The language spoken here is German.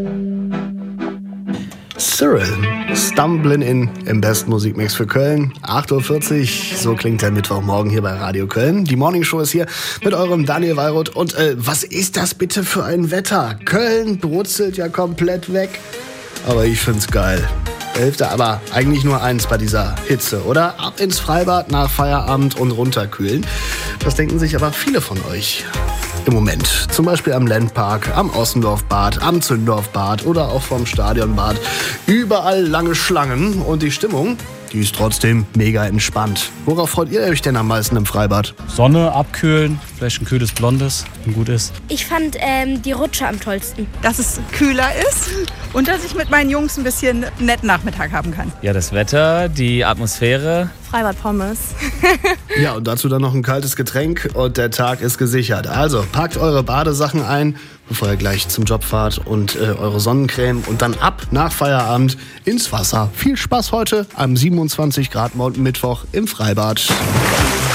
Cyril, Stumblin' In im besten Musikmix für Köln. 8.40 Uhr, so klingt der Mittwochmorgen hier bei Radio Köln. Die Morningshow ist hier mit eurem Daniel Weyroth. Und was ist das bitte für ein Wetter? Köln brutzelt ja komplett weg. Aber ich find's geil. Hilft aber eigentlich nur eins bei dieser Hitze, oder? Ab ins Freibad nach Feierabend und runterkühlen. Das denken sich aber viele von euch im Moment. Zum Beispiel am Landpark, am Ossendorfbad, am Zündorfbad oder auch vom Stadionbad. Überall lange Schlangen und die Stimmung, die ist trotzdem mega entspannt. Worauf freut ihr euch denn am meisten im Freibad? Sonne, abkühlen, vielleicht ein kühles Blondes, ein gut ist. Ich fand die Rutsche am tollsten. Dass es kühler ist und dass ich mit meinen Jungs ein bisschen netten Nachmittag haben kann. Ja, das Wetter, die Atmosphäre. Freibad Pommes. Ja, und dazu dann noch ein kaltes Getränk und der Tag ist gesichert. Also packt eure Badesachen ein, bevor ihr gleich zum Job fahrt und eure Sonnencreme und dann ab nach Feierabend ins Wasser. Viel Spaß heute am 27 Grad Mittwoch im Freibad.